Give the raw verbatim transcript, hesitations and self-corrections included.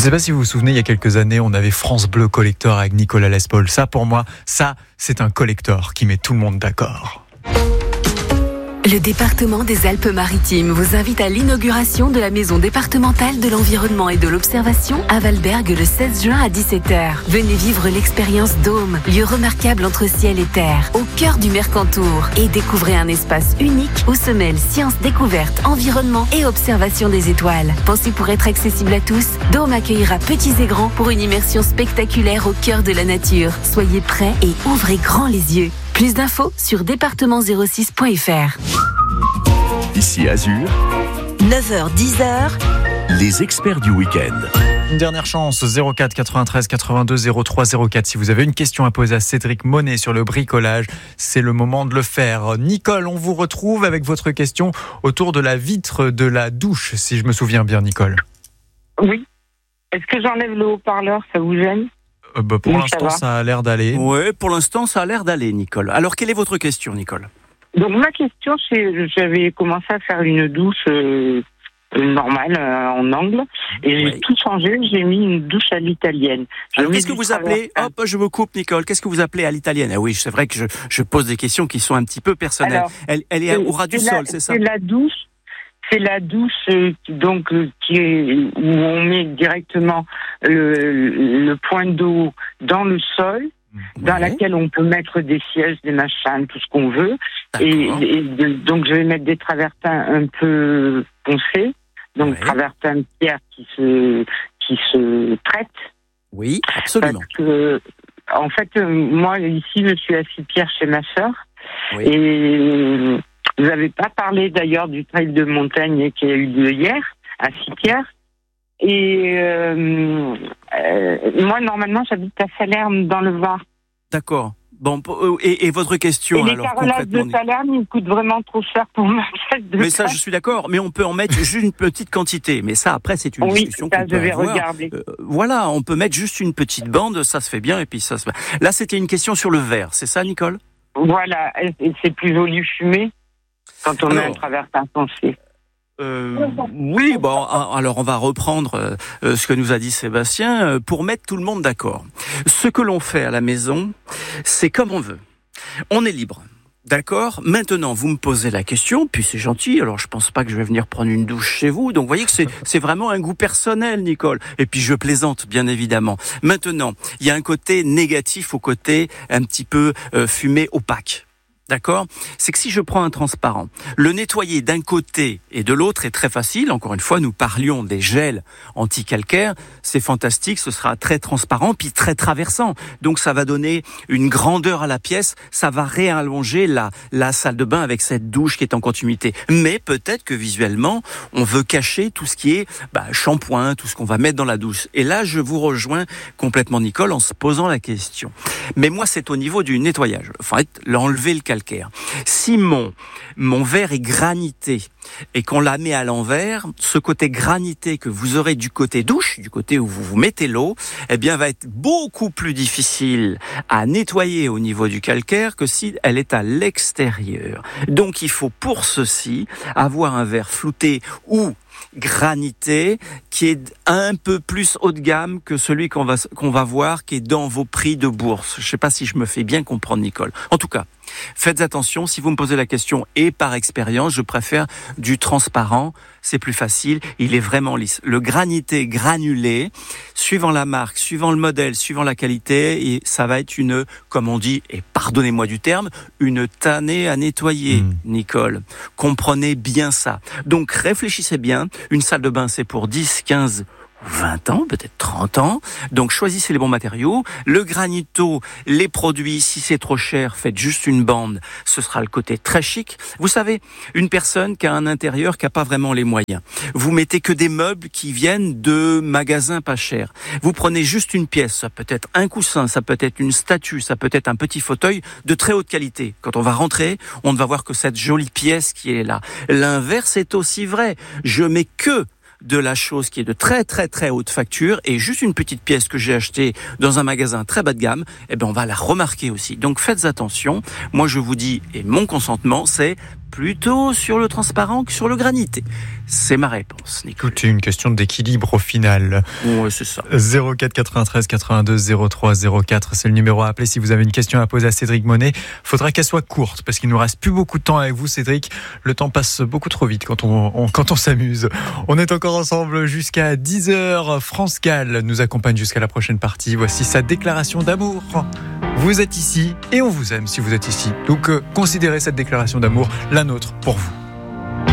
sais pas si vous vous souvenez, il y a quelques années, on avait France Bleu Collector avec Nicolas Lespaul. Ça, pour moi, ça, c'est un collector qui met tout le monde d'accord. Le département des Alpes-Maritimes vous invite à l'inauguration de la maison départementale de l'environnement et de l'observation à Valberg le seize juin à dix-sept heures. Venez vivre l'expérience Dôme, lieu remarquable entre ciel et terre, au cœur du Mercantour, et découvrez un espace unique où se mêlent sciences, découvertes, environnement et observation des étoiles. Pensez pour être accessible à tous, Dôme accueillera petits et grands pour une immersion spectaculaire au cœur de la nature. Soyez prêts et ouvrez grand les yeux. Plus d'infos sur département zéro six point f r. Ici Azur, neuf heures dix, les experts du week-end. Une dernière chance, zéro quatre quatre-vingt-treize quatre-vingt-deux zéro trois zéro quatre. Si vous avez une question à poser à Cédric Monet sur le bricolage, c'est le moment de le faire. Nicole, on vous retrouve avec votre question autour de la vitre de la douche, si je me souviens bien, Nicole. Oui. Est-ce que j'enlève le haut-parleur, ça vous gêne ? Euh, bah, pour Oui, l'instant, ça, ça a l'air d'aller. Oui, pour l'instant, ça a l'air d'aller, Nicole. Alors, quelle est votre question, Nicole ? Donc ma question, c'est, j'avais commencé à faire une douche euh, normale euh, en angle et j'ai Oui. tout changé. J'ai mis une douche à l'italienne. J'ai Alors, mis qu'est-ce que du vous appelez ? travertin. Hop, je vous coupe, Nicole. Qu'est-ce que vous appelez à l'italienne ? Ah oui, c'est vrai que je, je pose des questions qui sont un petit peu personnelles. Alors, elle, elle est au ras du c'est sol, la, c'est ça ? C'est la douche. C'est la douche euh, qui- donc euh, qui est où on met directement le, le point d'eau dans le sol, dans Ouais. laquelle on peut mettre des sièges, des machins, tout ce qu'on veut. Et, D'accord. et de- donc je vais mettre des travertins un peu poncés, donc Ouais. travertins de pierre qui se qui se traitent. Oui, absolument. Parce que en fait, euh, moi ici, je suis à Six-Pierres chez ma sœur. Oui. Et vous n'avez pas parlé d'ailleurs du trail de montagne qui a eu lieu hier à Six-Pierres. Et euh, euh, moi, normalement, j'habite à Salerne dans le Var. D'accord. Bon, et, et votre question, Et les alors, carrelages de concrètement... Salerne, ils coûtent vraiment trop cher pour ma pièce de Mais ça, place. je suis d'accord. Mais on peut en mettre juste une petite quantité. Mais ça, après, c'est une Oui, discussion ça, qu'on je peut vais avoir. regarder. Euh, voilà, on peut mettre juste une petite bande, ça se fait bien, et puis ça se fait. Là, c'était une question sur le verre, c'est ça, Nicole ? Voilà, et et c'est plus joli fumé quand on met Alors, un travertin foncé. Euh, oui, bon, alors on va reprendre euh, ce que nous a dit Sébastien euh, pour mettre tout le monde d'accord. Ce que l'on fait à la maison, c'est comme on veut. On est libre. D'accord. Maintenant, vous me posez la question, puis c'est gentil. Alors, je pense pas que je vais venir prendre une douche chez vous. Donc, vous voyez que c'est c'est vraiment un goût personnel, Nicole. Et puis, je plaisante, bien évidemment. Maintenant, il y a un côté négatif au côté un petit peu euh, fumé opaque. D'accord ? C'est que si je prends un transparent, le nettoyer d'un côté et de l'autre est très facile. Encore une fois, nous parlions des gels anti-calcaires. C'est fantastique, ce sera très transparent puis très traversant. Donc ça va donner une grandeur à la pièce, ça va réallonger la, la salle de bain avec cette douche qui est en continuité. Mais peut-être que visuellement, on veut cacher tout ce qui est bah, shampoing, tout ce qu'on va mettre dans la douche. Et là, je vous rejoins complètement, Nicole, en se posant la question. Mais moi, c'est au niveau du nettoyage. Enfin, l'enlever le calcaire. Si mon, mon verre est granité et qu'on la met à l'envers, ce côté granité que vous aurez du côté douche, du côté où vous vous mettez l'eau, eh bien, va être beaucoup plus difficile à nettoyer au niveau du calcaire que si elle est à l'extérieur. Donc, il faut pour ceci avoir un verre flouté ou granité qui est un peu plus haut de gamme que celui qu'on va qu'on va voir qui est dans vos prix de bourse. Je sais pas si je me fais bien comprendre, Nicole. En tout cas, faites attention, si vous me posez la question et par expérience, je préfère du transparent, c'est plus facile, il est vraiment lisse. Le granité granulé, suivant la marque, suivant le modèle, suivant la qualité, et ça va être une, comme on dit, et pardonnez-moi du terme, une tannée à nettoyer, mmh. Nicole. Comprenez bien ça. Donc réfléchissez bien, une salle de bain c'est pour dix, quinze, vingt ans, peut-être trente ans. Donc choisissez les bons matériaux. Le granito, les produits, si c'est trop cher, faites juste une bande. Ce sera le côté très chic. Vous savez, une personne qui a un intérieur qui n'a pas vraiment les moyens. Vous mettez que des meubles qui viennent de magasins pas chers. Vous prenez juste une pièce, ça peut être un coussin, ça peut être une statue, ça peut être un petit fauteuil de très haute qualité. Quand on va rentrer, on ne va voir que cette jolie pièce qui est là. L'inverse est aussi vrai. Je mets que de la chose qui est de très très très haute facture et juste une petite pièce que j'ai achetée dans un magasin très bas de gamme, eh ben on va la remarquer aussi. Donc faites attention. Moi je vous dis, et mon consentement, c'est plutôt sur le transparent que sur le granité. C'est ma réponse, Nicolas. Tout est une question d'équilibre au final. Oui, c'est ça. zéro quatre quatre-vingt-treize quatre-vingt-deux zéro trois zéro quatre, c'est le numéro à appeler si vous avez une question à poser à Cédric Monet. Faudra qu'elle soit courte parce qu'il nous reste plus beaucoup de temps avec vous, Cédric. Le temps passe beaucoup trop vite quand on, on quand on s'amuse. On est encore ensemble jusqu'à dix heures. France Gall nous accompagne jusqu'à la prochaine partie. Voici sa déclaration d'amour. Vous êtes ici et on vous aime si vous êtes ici. Donc euh, considérez cette déclaration d'amour la nôtre pour vous.